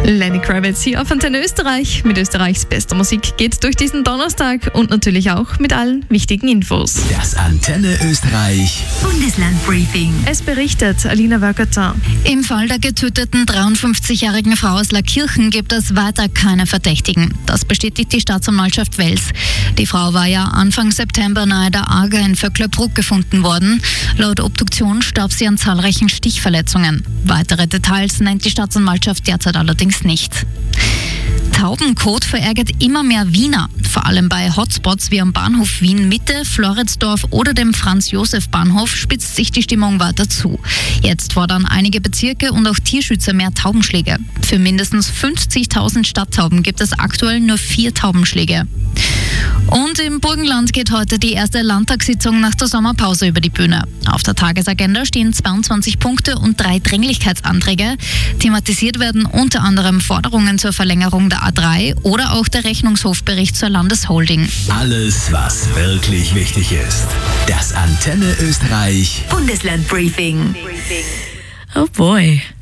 Lenny Kravitz hier auf Antenne Österreich. Mit Österreichs bester Musik geht's durch diesen Donnerstag und natürlich auch mit allen wichtigen Infos. Das Antenne Österreich Bundeslandbriefing. Es berichtet Alina Wörgerter. Im Fall der getöteten 53-jährigen Frau aus Laakirchen gibt es weiter keine Verdächtigen. Das bestätigt die Staatsanwaltschaft Wels. Die Frau war ja Anfang September nahe der Aga in Vöcklerbruck gefunden worden. Laut Obduktion starb sie an zahlreichen Stichverletzungen. Weitere Details nennt die Staatsanwaltschaft derzeit allerdings nicht. Taubenkot verärgert immer mehr Wiener, vor allem bei Hotspots wie am Bahnhof Wien Mitte, Floridsdorf oder dem Franz-Josef-Bahnhof spitzt sich die Stimmung weiter zu. Jetzt fordern einige Bezirke und auch Tierschützer mehr Taubenschläge. Für mindestens 50.000 Stadttauben gibt es aktuell nur 4 Taubenschläge. Und im Burgenland geht heute die erste Landtagssitzung nach der Sommerpause über die Bühne. Auf der Tagesagenda stehen 22 Punkte und 3 Dringlichkeitsanträge. Thematisiert werden unter anderem Forderungen zur Verlängerung der A3 oder auch der Rechnungshofbericht zur Landesholding. Alles, was wirklich wichtig ist. Das Antenne Österreich Bundeslandbriefing. Oh boy.